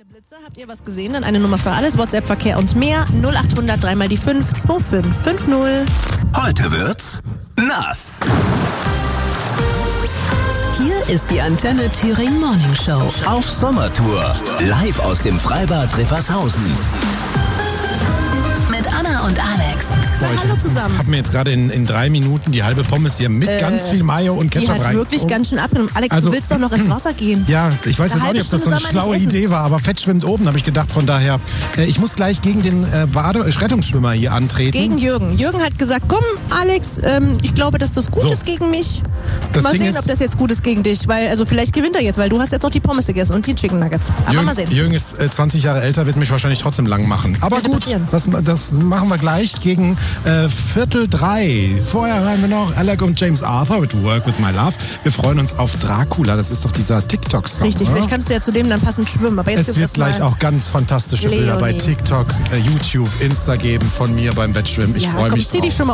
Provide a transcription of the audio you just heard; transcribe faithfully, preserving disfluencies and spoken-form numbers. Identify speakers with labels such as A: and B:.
A: Blitzer, habt ihr was gesehen? Dann eine Nummer für alles, WhatsApp-Verkehr und mehr. null acht hundert drei mal die fünf zwei fünf fünf null.
B: Heute wird's nass.
C: Hier ist die Antenne Thüringen Morning Show.
B: Auf Sommertour. Live aus dem Freibad Rippershausen.
C: Mit Anna und Alex.
A: Boah, hallo zusammen.
D: Ich habe mir jetzt gerade in, in drei Minuten die halbe Pommes hier mit
A: Äh,
D: ganz viel Mayo und
A: Die
D: Ketchup
A: hat
D: rein.
A: wirklich ganz schön abgenommen. Alex,
D: Also,
A: du willst doch noch ins Wasser gehen.
D: Ja, ich weiß
A: Eine
D: jetzt auch nicht, ob das so
A: halbe
D: eine
A: Stunde soll man
D: schlaue
A: nicht
D: Idee war, aber Fett schwimmt oben, habe ich gedacht. Von daher, äh, ich muss gleich gegen den äh, Bade- äh, Rettungsschwimmer hier antreten.
A: Gegen Jürgen. Jürgen hat gesagt, komm Alex, ähm, ich glaube, dass das gut
D: So.
A: ist gegen mich.
D: Das
A: mal
D: Ding
A: sehen,
D: ist-
A: ob das jetzt gut ist gegen dich. Weil, also vielleicht gewinnt er jetzt, weil du hast jetzt noch die Pommes gegessen und die Chicken Nuggets. Aber
D: Jürgen,
A: mal sehen.
D: Jürgen ist äh, zwanzig Jahre älter, wird mich wahrscheinlich trotzdem lang machen. Aber
A: Könnte
D: gut,
A: passieren.
D: das, das machen wir gleich gegen äh, Viertel drei. Vorher hören wir noch Alec und James Arthur mit Work With My Love. Wir freuen uns auf Dracula, das ist doch dieser TikTok-Song.
A: Richtig,
D: oder?
A: vielleicht kannst du ja zu dem dann passend schwimmen. Aber jetzt
D: Es
A: gibt's
D: wird
A: erst
D: gleich
A: mal
D: auch ganz fantastische Bilder bei
A: Leonie.
D: TikTok, äh, YouTube, Insta geben von mir beim Bettschwimmen. Ich
A: Ja,
D: freue
A: komm,
D: mich
A: zieh dich
D: drauf.
A: schon mal